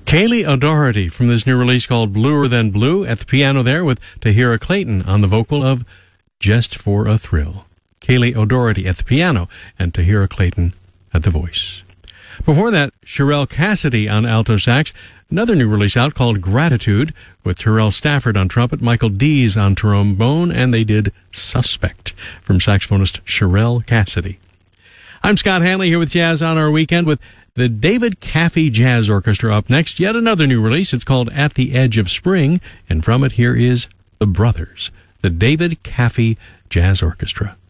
Kaylee O'Doherty from this new release called Bluer Than Blue at the piano there with Tahira Clayton on the vocal of Just for a Thrill. Kaylee O'Doherty at the piano and Tahira Clayton at the voice. Before that, Sherelle Cassidy on alto sax, another new release out called Gratitude with Terrell Stafford on trumpet, Michael Dees on trombone, and they did Suspect from saxophonist Sherelle Cassidy. I'm Scott Hanley here with Jazz on Our Weekend with the David Caffey Jazz Orchestra up next. Yet another new release. It's called At the Edge of Spring, and from it here is The Brothers, the David Caffey Jazz Orchestra.